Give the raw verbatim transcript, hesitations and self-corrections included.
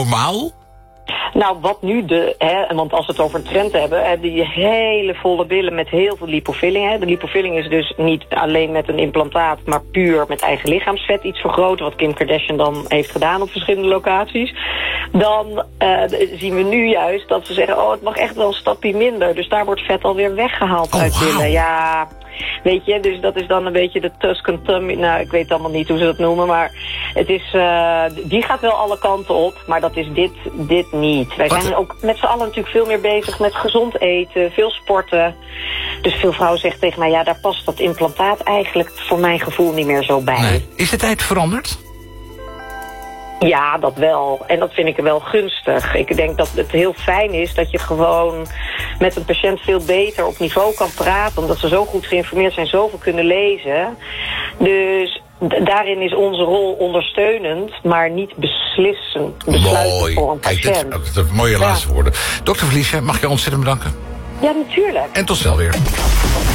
normaal? Nou, wat nu de, hè, want als we het over een trend hebben, hè, die hele volle billen met heel veel lipofilling. Hè. De lipofilling is dus niet alleen met een implantaat, maar puur met eigen lichaamsvet iets vergroten, wat Kim Kardashian dan heeft gedaan op verschillende locaties. Dan uh, zien we nu juist dat ze zeggen, oh, het mag echt wel een stapje minder. Dus daar wordt vet alweer weggehaald oh, uit wow. billen. Ja, weet je, dus dat is dan een beetje de Tuscan tummy. Nou, ik weet allemaal niet hoe ze dat noemen, maar het is, uh, die gaat wel alle kanten op, maar dat is dit, dit niet. Wij Wat? zijn ook met z'n allen natuurlijk veel meer bezig met gezond eten, veel sporten. Dus veel vrouwen zeggen tegen mij, ja, daar past dat implantaat eigenlijk voor mijn gevoel niet meer zo bij. Nee. Is de tijd veranderd? Ja, dat wel. En dat vind ik wel gunstig. Ik denk dat het heel fijn is dat je gewoon met een patiënt veel beter op niveau kan praten, omdat ze zo goed geïnformeerd zijn, zoveel kunnen lezen. Dus d- daarin is onze rol ondersteunend, maar niet beslissend, besluitend Mooi. voor een Kijk, patiënt. dit, dat is mooie Ja. laatste woorden. Dokter Felicia, mag ik je ontzettend bedanken. Ja, natuurlijk. En tot snel weer.